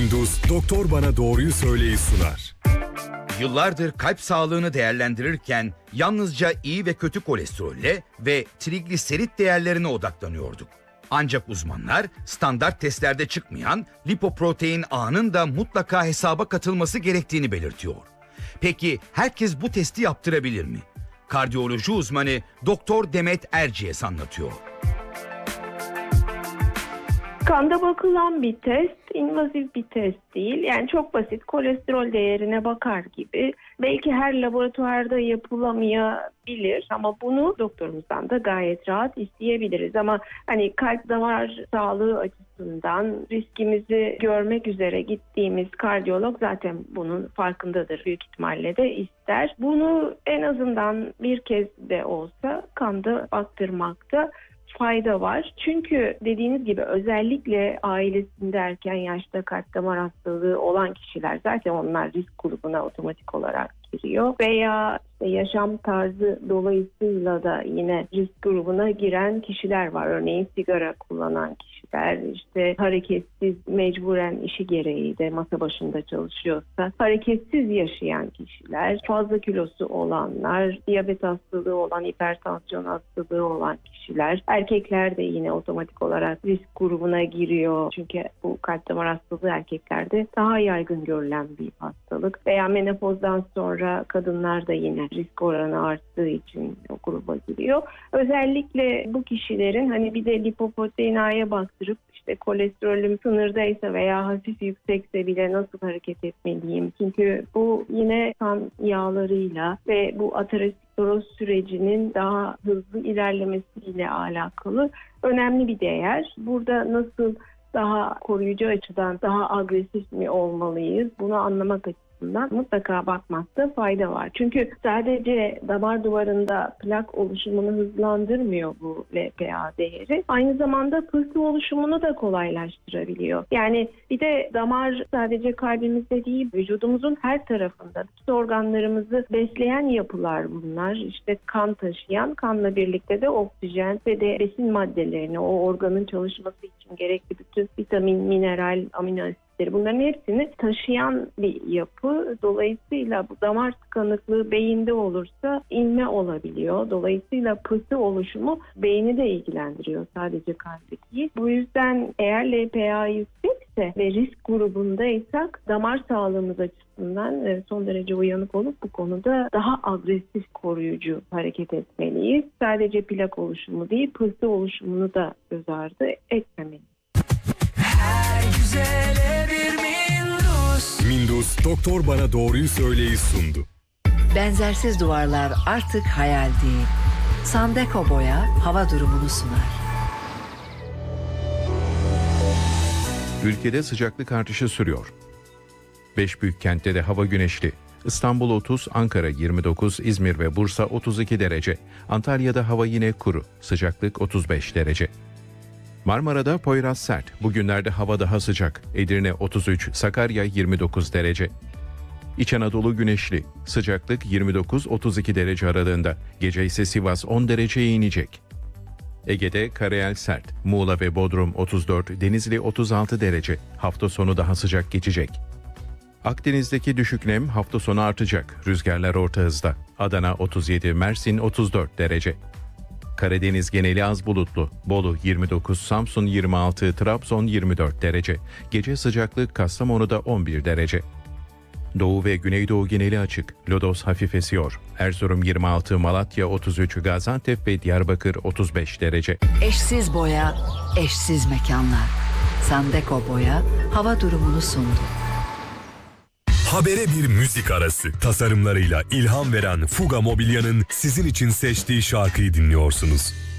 Mindus Doktor Bana Doğruyu Söyleyi sunar. Yıllardır kalp sağlığını değerlendirirken yalnızca iyi ve kötü kolesterolle ve trigliserit değerlerine odaklanıyorduk. Ancak uzmanlar standart testlerde çıkmayan lipoprotein A'nın da mutlaka hesaba katılması gerektiğini belirtiyor. Peki herkes bu testi yaptırabilir mi? Kardiyoloji uzmanı Doktor Demet Erciyes anlatıyor. Kanda bakılan bir test, invazif bir test değil. Yani çok basit, kolesterol değerine bakar gibi. Belki her laboratuvarda yapılamayabilir ama bunu doktorumuzdan da gayet rahat isteyebiliriz. Ama hani kalp damar sağlığı açısından riskimizi görmek üzere gittiğimiz kardiyolog zaten bunun farkındadır. Büyük ihtimalle de ister. Bunu en azından bir kez de olsa kanda baktırmakta fayda var. Çünkü dediğiniz gibi özellikle ailesinde erken yaşta kalp damar hastalığı olan kişiler zaten onlar risk grubuna otomatik olarak giriyor. Veya yaşam tarzı dolayısıyla da yine risk grubuna giren kişiler var. Örneğin sigara kullanan kişiler, hareketsiz mecburen işi gereği de masa başında çalışıyorsa hareketsiz yaşayan kişiler, fazla kilosu olanlar, diyabet hastalığı olan, hipertansiyon hastalığı olan kişiler, erkekler de yine otomatik olarak risk grubuna giriyor. Çünkü bu kalp damar hastalığı erkeklerde daha yaygın görülen bir hastalık. Veya menopozdan sonra kadınlar da yine risk oranı arttığı için o gruba giriyor. Özellikle bu kişilerin bir de lipoprotein A'ya baktırıp kolesterolüm sınırdaysa veya hafif yüksekse bile nasıl hareket etmeliyim? Çünkü bu yine kan yağlarıyla ve bu ateroskleroz sürecinin daha hızlı ilerlemesiyle alakalı önemli bir değer. Burada nasıl daha koruyucu açıdan daha agresif mi olmalıyız? Bunu anlamak açısından mutlaka bakmakta fayda var. Çünkü sadece damar duvarında plak oluşumunu hızlandırmıyor bu LPA değeri. Aynı zamanda pıhtı oluşumunu da kolaylaştırabiliyor. Yani bir de damar sadece kalbimizde değil, vücudumuzun her tarafında. Bütün organlarımızı besleyen yapılar bunlar. Kan taşıyan, kanla birlikte de oksijen ve de besin maddelerini, o organın çalışması için gerekli bütün vitamin, mineral, amino asitleri, bunların hepsini taşıyan bir yapı. Dolayısıyla bu damar tıkanıklığı beyinde olursa inme olabiliyor. Dolayısıyla pıhtı oluşumu beyni de ilgilendiriyor, sadece kalbi değil. Bu yüzden eğer LPA yüksekse ve risk grubundaysak damar sağlığımız açısından son derece uyanık olup bu konuda daha agresif koruyucu hareket etmeliyiz. Sadece plak oluşumu değil, pıhtı oluşumunu da göz ardı etmemeliyiz. Mindus Doktor Bana Doğruyu Söyleyi sundu. Benzersiz duvarlar artık hayal değil. Sandeko Boya hava durumunu sunar. Ülkede sıcaklık artışı sürüyor. 5 büyük kentte de hava güneşli. İstanbul 30, Ankara 29, İzmir ve Bursa 32 derece. Antalya'da hava yine kuru. Sıcaklık 35 derece. Marmara'da Poyraz sert. Bugünlerde hava daha sıcak. Edirne 33, Sakarya 29 derece. İç Anadolu güneşli. Sıcaklık 29-32 derece aralığında. Gece ise Sivas 10 dereceye inecek. Ege'de karayel sert. Muğla ve Bodrum 34, Denizli 36 derece. Hafta sonu daha sıcak geçecek. Akdeniz'deki düşük nem hafta sonu artacak. Rüzgarlar orta hızda. Adana 37, Mersin 34 derece. Karadeniz geneli az bulutlu. Bolu 29, Samsun 26, Trabzon 24 derece. Gece sıcaklık Kastamonu'da 11 derece. Doğu ve Güneydoğu geneli açık. Lodos hafif esiyor. Erzurum 26, Malatya 33, Gaziantep ve Diyarbakır 35 derece. Eşsiz boya, eşsiz mekanlar. Sandeko Boya hava durumunu sundu. Habere bir müzik arası. Tasarımlarıyla ilham veren Fuga Mobilya'nın sizin için seçtiği şarkıyı dinliyorsunuz.